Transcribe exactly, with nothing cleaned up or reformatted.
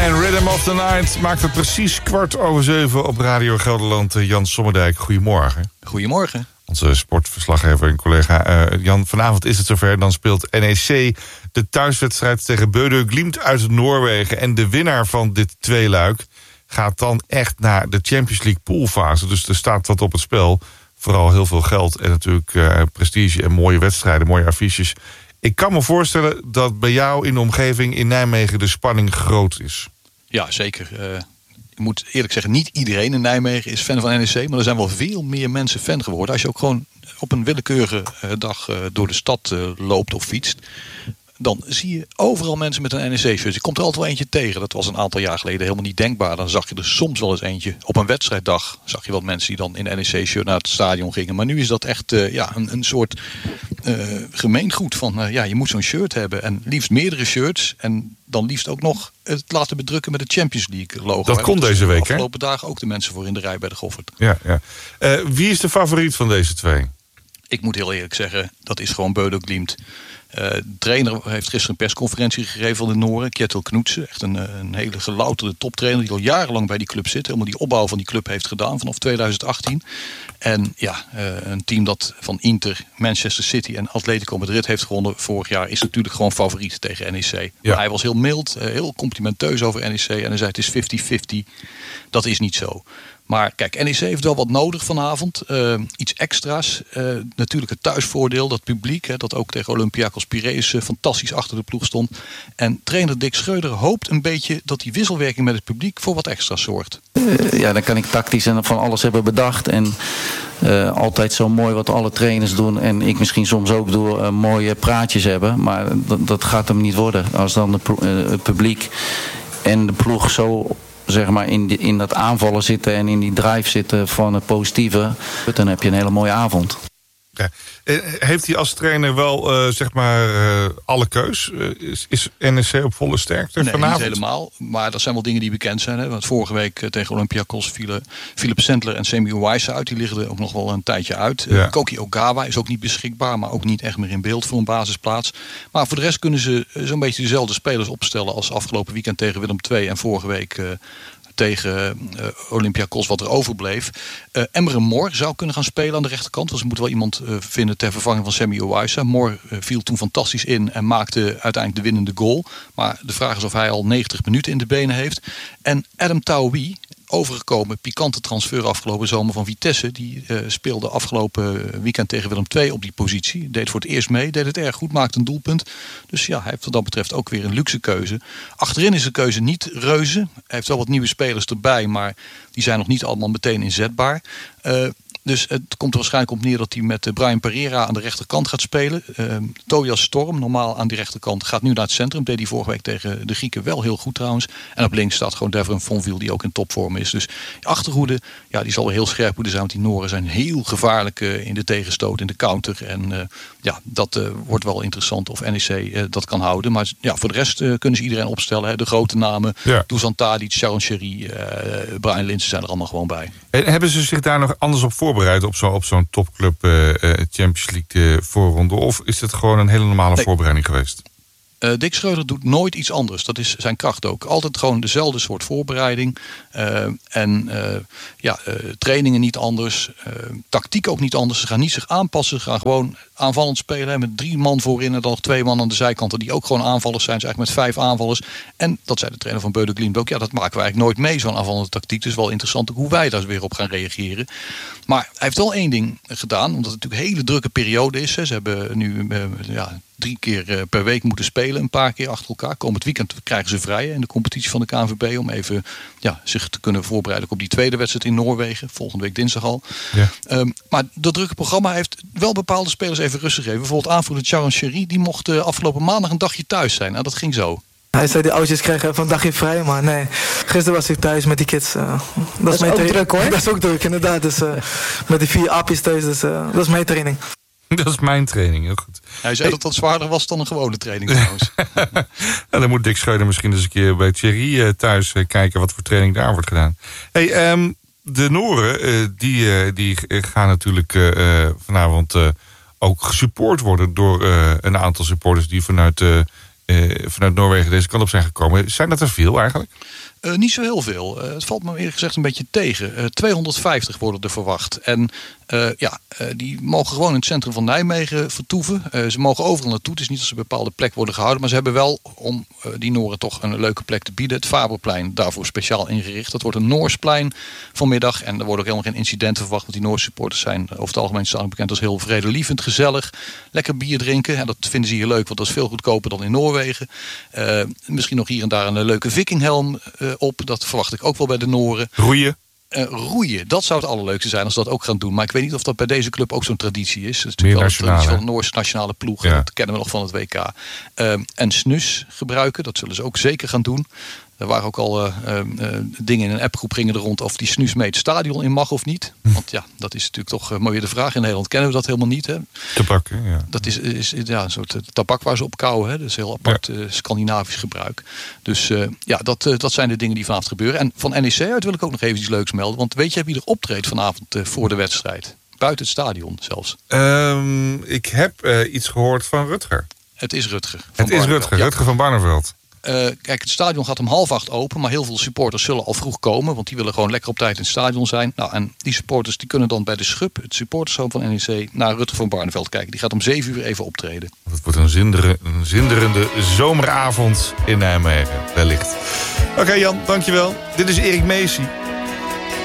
en Rhythm of the Night maakt het precies kwart over zeven op Radio Gelderland. Jan Sommerdijk, goedemorgen. Goedemorgen. Onze sportverslaggever en collega uh, Jan, vanavond is het zover. Dan speelt N E C de thuiswedstrijd tegen Bodø Glimt uit Noorwegen. En de winnaar van dit tweeluik gaat dan echt naar de Champions League poolfase. Dus er staat wat op het spel. Vooral heel veel geld en natuurlijk uh, prestige en mooie wedstrijden, mooie affiches. Ik kan me voorstellen dat bij jou in de omgeving in Nijmegen de spanning groot is. Ja, zeker. Uh, ik moet eerlijk zeggen, niet iedereen in Nijmegen is fan van N E C. Maar er zijn wel veel meer mensen fan geworden. Als je ook gewoon op een willekeurige uh, dag uh, door de stad uh, loopt of fietst, dan zie je overal mensen met een N E C-shirt. Je komt er altijd wel eentje tegen. Dat was een aantal jaar geleden helemaal niet denkbaar. Dan zag je er soms wel eens eentje. Op een wedstrijddag zag je wel mensen die dan in N E C-shirt naar het stadion gingen. Maar nu is dat echt uh, ja, een, een soort uh, gemeengoed van uh, ja, je moet zo'n shirt hebben. En liefst meerdere shirts. En dan liefst ook nog het laten bedrukken met het Champions League logo. Dat hè? komt deze week, hè? De afgelopen dagen ook de mensen voor in de rij bij de Goffert. Ja, ja. Uh, wie is de favoriet van deze twee? Ik moet heel eerlijk zeggen, dat is gewoon Bodø Glimt. Uh, de trainer heeft gisteren een persconferentie gegeven van de Noren, Kjetil Knutsen. Echt een, een hele gelouterde toptrainer die al jarenlang bij die club zit. Helemaal die opbouw van die club heeft gedaan vanaf twintig achttien. En ja, uh, een team dat van Inter, Manchester City en Atletico Madrid heeft gewonnen vorig jaar is natuurlijk gewoon favoriet tegen N E C. Ja. Maar hij was heel mild, uh, heel complimenteus over N E C en hij zei het is vijftig vijftig. Dat is niet zo. Maar kijk, N E C heeft wel wat nodig vanavond. Uh, iets extra's. Uh, natuurlijk het thuisvoordeel, dat publiek. Hè, dat ook tegen Olympiakos Piraeus uh, fantastisch achter de ploeg stond. En trainer Dick Schreuder hoopt een beetje dat die wisselwerking met het publiek voor wat extra's zorgt. Uh, ja, dan kan ik tactisch en van alles hebben bedacht. En uh, altijd zo mooi wat alle trainers doen. En ik misschien soms ook door uh, mooie praatjes hebben. Maar dat, dat gaat hem niet worden. Als dan de pro- uh, het publiek en de ploeg zo, zeg maar, in, die, in dat aanvallen zitten en in die drive zitten van het positieve, dan heb je een hele mooie avond. Ja. Heeft hij als trainer wel uh, zeg maar uh, alle keus? Uh, is, is N E C op volle sterkte nee, vanavond? Niet helemaal, maar dat zijn wel dingen die bekend zijn. Hè? Want vorige week uh, tegen Olympiakos vielen Philip Sendler en Semi Owaisa uit. Die liggen er ook nog wel een tijdje uit. Ja. Uh, Koki Ogawa is ook niet beschikbaar, maar ook niet echt meer in beeld voor een basisplaats. Maar voor de rest kunnen ze uh, zo'n beetje dezelfde spelers opstellen als afgelopen weekend tegen Willem twee en vorige week Uh, tegen uh, Olympiakos wat er overbleef. Uh, Emre Mor zou kunnen gaan spelen aan de rechterkant. Want ze moeten wel iemand uh, vinden ter vervanging van Semi Owaisa. Mor uh, viel toen fantastisch in en maakte uiteindelijk de winnende goal. Maar de vraag is of hij al negentig minuten in de benen heeft. En Adam Taoui, overgekomen, pikante transfer afgelopen zomer van Vitesse. Die uh, speelde afgelopen weekend tegen Willem twee op die positie. Deed voor het eerst mee, deed het erg goed, maakte een doelpunt. Dus ja, hij heeft wat dat betreft ook weer een luxe keuze. Achterin is de keuze niet reuze. Hij heeft wel wat nieuwe spelers erbij, maar die zijn nog niet allemaal meteen inzetbaar. Uh, Dus het komt er waarschijnlijk op neer dat hij met Brian Pereira aan de rechterkant gaat spelen. Uh, Tobias Storm, normaal aan die rechterkant, gaat nu naar het centrum. Deed hij vorige week tegen de Grieken wel heel goed trouwens. En op links staat gewoon Devon Fonville, die ook in topvorm is. Dus de achterhoede, ja, die zal wel heel scherp moeten zijn. Want die Noren zijn heel gevaarlijk uh, in de tegenstoot, in de counter. En uh, ja, dat uh, wordt wel interessant of N E C uh, dat kan houden. Maar ja, voor de rest uh, kunnen ze iedereen opstellen. Hè. De grote namen, ja. Dusan Tadic, Sharon Sherry, uh, Brian Linssen zijn er allemaal gewoon bij. En hebben ze zich daar nog anders op voorbereid op, zo, op zo'n topclub uh, Champions League uh, voorronde? Of is het gewoon een hele normale nee. voorbereiding geweest? Uh, Dick Schreuder doet nooit iets anders. Dat is zijn kracht ook. Altijd gewoon dezelfde soort voorbereiding. Uh, en uh, ja, uh, trainingen niet anders. Uh, tactiek ook niet anders. Ze gaan niet zich aanpassen. Ze gaan gewoon aanvallend spelen. Hè, met drie man voorin en dan nog twee man aan de zijkanten. Die ook gewoon aanvallers zijn. Ze eigenlijk met vijf aanvallers. En dat zei de trainer van Bodø Glimt ook. Ja, dat maken we eigenlijk nooit mee, zo'n aanvallende tactiek. Dus wel interessant hoe wij daar weer op gaan reageren. Maar hij heeft wel één ding gedaan. Omdat het natuurlijk een hele drukke periode is. Hè. Ze hebben nu Uh, ja, drie keer per week moeten spelen, een paar keer achter elkaar. Komend weekend krijgen ze vrij in de competitie van de K N V B om even ja, zich te kunnen voorbereiden op die tweede wedstrijd in Noorwegen, volgende week dinsdag al. Ja. Um, maar dat drukke programma heeft wel bepaalde spelers even rust gegeven. Bijvoorbeeld aanvoerder Sharon Sherry, die mocht uh, afgelopen maandag een dagje thuis zijn. Nou, dat ging zo. Hij zei die oudjes krijgen even een dagje vrij, maar nee. Gisteren was ik thuis met die kids. Uh, dat, dat is ook tra- druk hoor. Dat is ook druk, inderdaad. Dus, uh, met die vier aapjes thuis, dus uh, dat is mijn training. Dat is mijn training, heel goed. Hij zei hey. dat dat zwaarder was dan een gewone training trouwens. Nou, dan moet Dick Schreuder misschien eens een keer bij Thierry uh, thuis uh, kijken wat voor training daar wordt gedaan. Hey, um, de Noren, uh, die, uh, die gaan natuurlijk uh, vanavond uh, ook gesupport worden door uh, een aantal supporters die vanuit uh, uh, vanuit Noorwegen deze kant op zijn gekomen. Zijn dat er veel eigenlijk? Uh, niet zo heel veel. Uh, het valt me eerlijk gezegd een beetje tegen. Uh, tweehonderdvijftig worden er verwacht. En uh, ja, uh, die mogen gewoon in het centrum van Nijmegen vertoeven. Uh, ze mogen overal naartoe. Het is niet dat ze op een bepaalde plek worden gehouden. Maar ze hebben wel, om uh, die Nooren toch een leuke plek te bieden, het Faberplein daarvoor speciaal ingericht. Dat wordt een Noorsplein vanmiddag. En er worden ook helemaal geen incidenten verwacht. Want die Noorse supporters zijn over het algemeen staan bekend als heel vredelievend, gezellig. Lekker bier drinken. En dat vinden ze hier leuk, want dat is veel goedkoper dan in Noorwegen. Uh, misschien nog hier en daar een leuke vikinghelm uh, op. Dat verwacht ik ook wel bij de Nooren. Roeien? Uh, roeien, dat zou het allerleukste zijn als ze dat ook gaan doen. Maar ik weet niet of dat bij deze club ook zo'n traditie is. Dat is natuurlijk wel een traditie van de Noorse nationale ploeg. Ja. Dat kennen we nog van het W K. Uh, en snus gebruiken, dat zullen ze ook zeker gaan doen. Er waren ook al uh, uh, dingen in een appgroep gingen er rond of die snus mee het stadion in mag of niet. Want ja, dat is natuurlijk toch uh, maar weer de vraag. In Nederland kennen we dat helemaal niet. Hè? Tabak, ja. Dat is, is ja, een soort tabak waar ze op kauwen. Hè? Dat is heel apart ja. uh, Scandinavisch gebruik. Dus uh, ja, dat, uh, dat zijn de dingen die vanavond gebeuren. En van N E C uit wil ik ook nog even iets leuks melden. Want weet je wie er optreedt vanavond uh, voor de wedstrijd? Buiten het stadion zelfs. Um, ik heb uh, iets gehoord van Rutger. Het is Rutger. Het is Rutger, ja. Rutger van Barneveld. Uh, kijk, het stadion gaat om half acht open, maar heel veel supporters zullen al vroeg komen, want die willen gewoon lekker op tijd in het stadion zijn. Nou, en die supporters die kunnen dan bij de Schub, het supportershome van N E C, naar Rutger van Barneveld kijken. Die gaat om zeven uur even optreden. Het wordt een, zindere, een zinderende zomeravond in Nijmegen, wellicht. Oké okay, Jan, dankjewel. Dit is Erik Meesie.